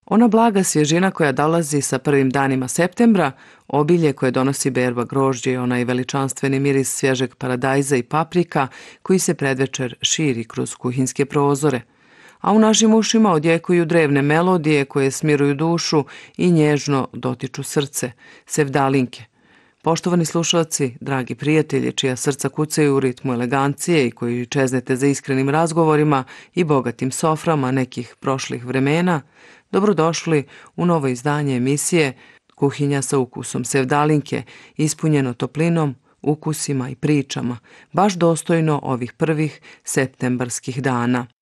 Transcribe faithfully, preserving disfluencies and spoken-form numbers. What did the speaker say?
Ona blaga svježina koja dolazi sa prvim danima septembra, obilje koje donosi berba grožđe i onaj veličanstveni miris svježeg paradajza i paprika koji se predvečer širi kroz kuhinske prozore. A u našim ušima odjekuju drevne melodije koje smiruju dušu i nježno dotiču srce, sevdalinke. Poštovani slušalci, dragi prijatelji, čija srca kucaju u ritmu elegancije i koji čeznete za iskrenim razgovorima i bogatim soframa nekih prošlih vremena, dobrodošli u novo izdanje emisije Kuhinja sa ukusom sevdalinke, ispunjeno toplinom, ukusima i pričama, baš dostojno ovih prvih septembarskih dana.